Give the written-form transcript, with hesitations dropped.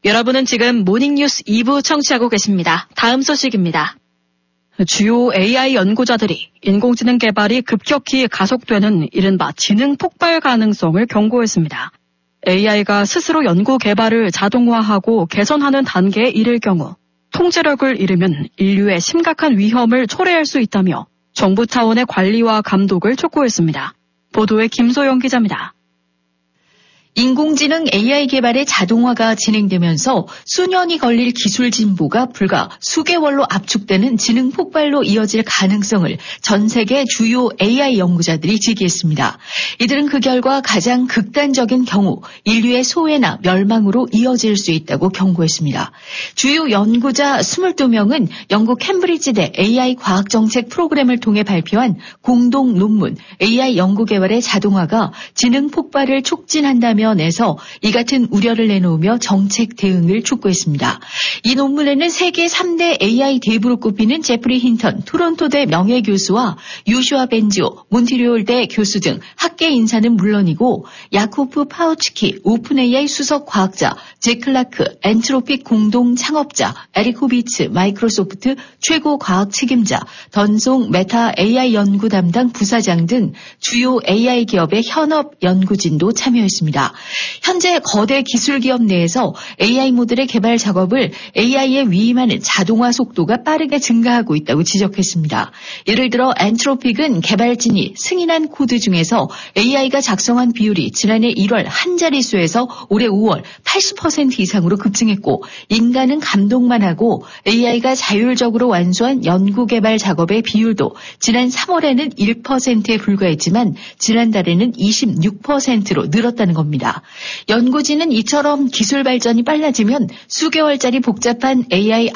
여러분은 지금 모닝뉴스 2부 청취하고 계십니다. 다음 소식입니다. 주요 AI 연구자들이 인공지능 개발이 급격히 가속되는 이른바 지능 폭발 가능성을 경고했습니다. AI가 스스로 연구 개발을 자동화하고 개선하는 단계에 이를 경우 통제력을 잃으면 인류의 심각한 위험을 초래할 수 있다며 정부 차원의 관리와 감독을 촉구했습니다. 보도에 김소영 기자입니다. 인공지능 AI 개발의 자동화가 진행되면서 수년이 걸릴 기술 진보가 불과 수개월로 압축되는 지능 폭발로 이어질 가능성을 전 세계 주요 AI 연구자들이 제기했습니다. 이들은 그 결과 가장 극단적인 경우 인류의 소외나 멸망으로 이어질 수 있다고 경고했습니다. 주요 연구자 22명은 영국 캠브리지대 AI 과학정책 프로그램을 통해 발표한 공동 논문 AI 연구 개발의 자동화가 지능 폭발을 촉진한다며 내서 이 같은 우려를 내놓으며 정책 대응을 촉구했습니다. 이 논문에는 세계 3대 AI 대부로 꼽히는 제프리 힌턴 토론토대 명예교수와 요슈아 벤지오 몬트리올대 교수 등 학계 인사는 물론이고 야코프 파우츠키 오픈 AI 수석 과학자, 잭 클라크 엔트로픽 공동 창업자, 에릭 호비츠 마이크로소프트 최고 과학 책임자, 던송 메타 AI 연구 담당 부사장 등 주요 AI 기업의 현업 연구진도 참여했습니다. 현재 거대 기술 기업 내에서 AI 모델의 개발 작업을 AI에 위임하는 자동화 속도가 빠르게 증가하고 있다고 지적했습니다. 예를 들어 엔트로픽은 개발진이 승인한 코드 중에서 AI가 작성한 비율이 지난해 1월 한 자릿수에서 올해 5월 80% 이상으로 급증했고 인간은 감독만 하고 AI가 자율적으로 완수한 연구개발 작업의 비율도 지난 3월에는 1%에 불과했지만 지난달에는 26%로 늘었다는 겁니다. 연구진은 이처럼 기술 발전이 빨라지면 수개월짜리 복잡한 AI